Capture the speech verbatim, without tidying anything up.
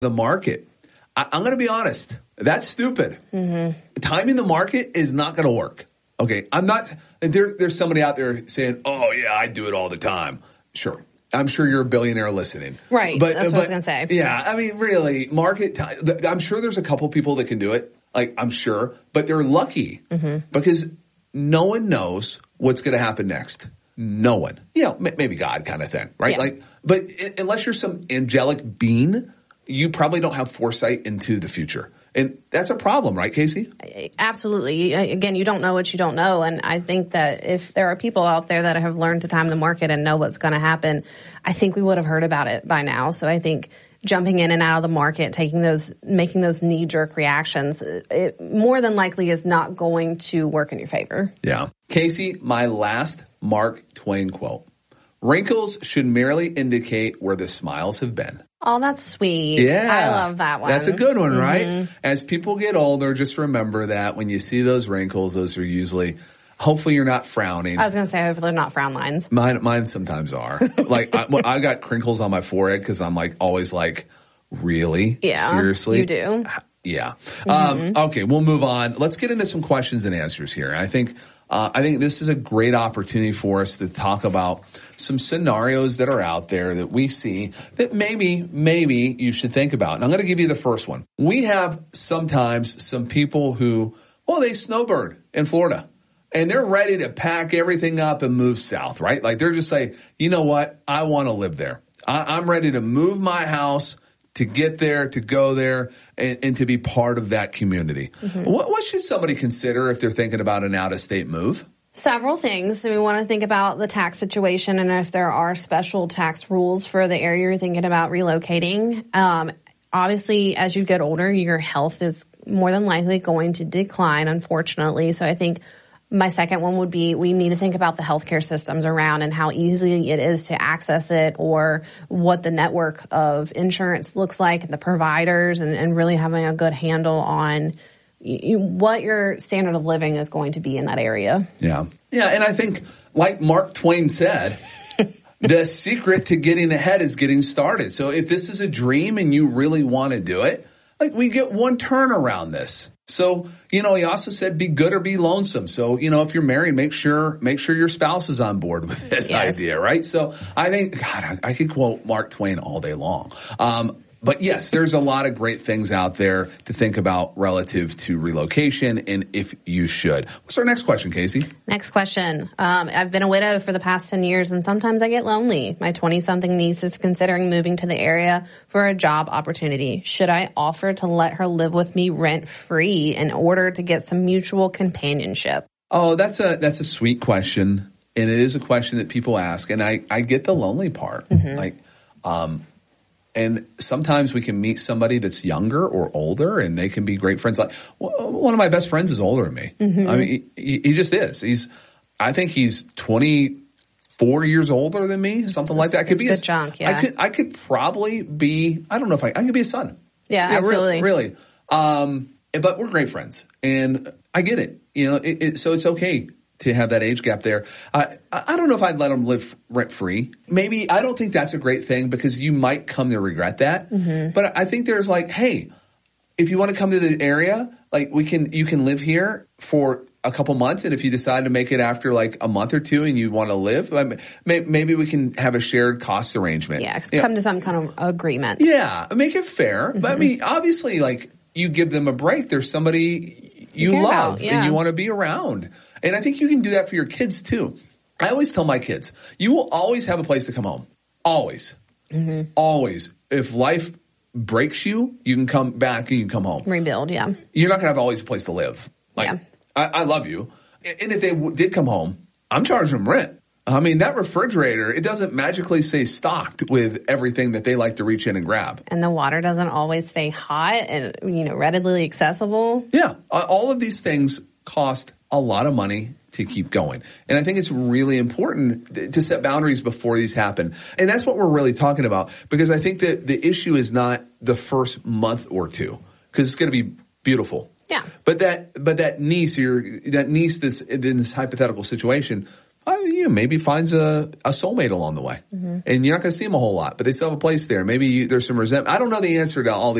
the market. I, I'm going to be honest. That's stupid. Mm-hmm. Timing the market is not going to work. Okay. I'm not, there, there's somebody out there saying, oh yeah, I do it all the time. Sure. I'm sure you're a billionaire listening. Right. But, that's what but, I was going to say. Yeah. I mean, really, market time. I'm sure there's a couple people that can do it. Like, I'm sure. But they're lucky mm-hmm. because no one knows what's going to happen next. No one. You know, maybe God kind of thing, right? Yeah. Like, but unless you're some angelic being, you probably don't have foresight into the future. And that's a problem, right, Casey? Absolutely. Again, you don't know what you don't know. And I think that if there are people out there that have learned to time the market and know what's going to happen, I think we would have heard about it by now. So I think jumping in and out of the market, taking those, making those knee-jerk reactions, it more than likely is not going to work in your favor. Yeah. Casey, my last Mark Twain quote. Wrinkles should merely indicate where the smiles have been. Oh, that's sweet. Yeah. I love that one. That's a good one, right? Mm-hmm. As people get older, just remember that when you see those wrinkles, those are usually, hopefully you're not frowning. I was going to say, hopefully they're not frown lines. Mine, mine sometimes are. Like, I, I got crinkles on my forehead because I'm like, always like, really? Yeah. Seriously? You do. Yeah. Mm-hmm. Um, okay, we'll move on. Let's get into some questions and answers here. I think uh, I think this is a great opportunity for us to talk about some scenarios that are out there that we see that maybe, maybe you should think about. And I'm going to give you the first one. We have sometimes some people who, well, they snowbird in Florida. And they're ready to pack everything up and move south, right? Like they're just saying, you know what? I want to live there. I, I'm ready to move my house to get there, to go there, and, and to be part of that community. Mm-hmm. What, what should somebody consider if they're thinking about an out-of-state move? Several things. So we want to think about the tax situation and if there are special tax rules for the area you're thinking about relocating. Um, obviously, as you get older, your health is more than likely going to decline, unfortunately. So I think my second one would be we need to think about the healthcare systems around and how easy it is to access it, or what the network of insurance looks like and the providers, and, and really having a good handle on you, what your standard of living is going to be in that area. Yeah. Yeah. And I think, like Mark Twain said, the secret to getting ahead is getting started. So if this is a dream and you really want to do it, like we get one turn around this. So, you know, he also said be good or be lonesome. So, you know, if you're married, make sure make sure your spouse is on board with this yes. idea, right? So I think, God, I, I could quote Mark Twain all day long. Um, but yes, there's a lot of great things out there to think about relative to relocation and if you should. What's our next question, Casey? Next question. Um, I've been a widow for the past ten years and sometimes I get lonely. My twenty-something niece is considering moving to the area for a job opportunity. Should I offer to let her live with me rent-free in order to get some mutual companionship? Oh, that's a that's a sweet question. And it is a question that people ask. And I, I get the lonely part. Mm-hmm. Like, um, And sometimes we can meet somebody that's younger or older, and they can be great friends. Like one of my best friends is older than me. Mm-hmm. I mean, he, he just is. He's, I think he's twenty-four years older than me, something like that. I could be a good chunk. Yeah, I could, I could probably be. I don't know if I, I could be a son. Yeah, yeah absolutely, really. really. Um, but we're great friends, and I get it. You know, it, it, so it's okay to have that age gap there. Uh, I don't know if I'd let them live rent free. Maybe I don't think that's a great thing because you might come to regret that. Mm-hmm. But I think there's like, hey, if you want to come to the area, like we can, you can live here for a couple months. And if you decide to make it after like a month or two and you want to live, maybe we can have a shared cost arrangement. Yeah. Come you know, to some kind of agreement. Yeah. Make it fair. Mm-hmm. But I mean, obviously like you give them a break. There's somebody you, you love about, yeah. and you want to be around. And I think you can do that for your kids too. I always tell my kids, you will always have a place to come home. Always. Mm-hmm. Always. If life breaks you, you can come back and you can come home. Rebuild, yeah. You're not going to have always a place to live. Like, yeah. I, I love you. And if they w- did come home, I'm charging them rent. I mean, that refrigerator, it doesn't magically stay stocked with everything that they like to reach in and grab. And the water doesn't always stay hot and, you know, readily accessible. Yeah. All of these things cost a lot of money to keep going. And I think it's really important to set boundaries before these happen. And that's what we're really talking about, because I think that the issue is not the first month or two, because it's going to be beautiful. Yeah. But that, but that niece, or that niece that's in this hypothetical situation, Uh, you know, maybe finds a, a soulmate along the way. Mm-hmm. And you're not going to see them a whole lot, but they still have a place there. Maybe you, there's some resentment. I don't know the answer to all these